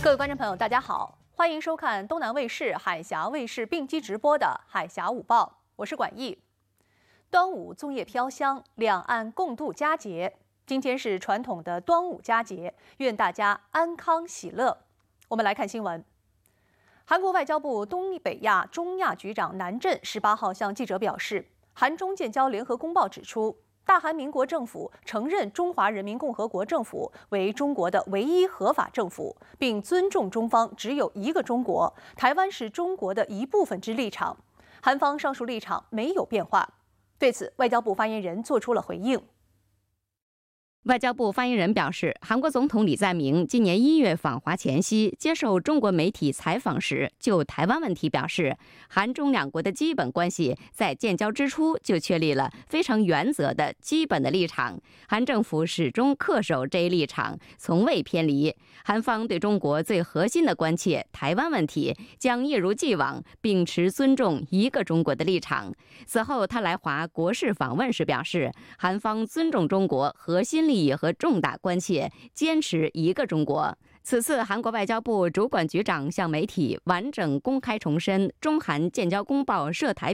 各位观众朋友，大家好，欢迎收看东南卫视、海峡卫视并机直播的《海峡午报》，我是管毅。端午粽叶飘香，两岸共度佳节。今天是传统的端午佳节，愿大家安康喜乐。我们来看新闻。韩国外交部东北亚中亚局长南振18号向记者表示，韩中建交联合公报指出，大韩民国政府承认中华人民共和国政府为中国的唯一合法政府，并尊重中方只有一个中国，台湾是中国的一部分之立场。韩方上述立场没有变化。对此，外交部发言人作出了回应。 外交部发言人表示，韩国总统李在明今年1月访华前夕接受中国媒体采访时，就台湾问题表示，韩中两国的基本关系在建交之初就确立了非常原则的基本的立场，韩政府始终恪守这一立场，从未偏离。韩方对中国最核心的关切台湾问题将一如既往秉持尊重一个中国的立场。此后他来华国事访问时表示，韩方尊重中国核心利益和重大关切，坚持一个中国。此次韩国外交部主管局长向媒体完整公开重申中韩建交公报涉台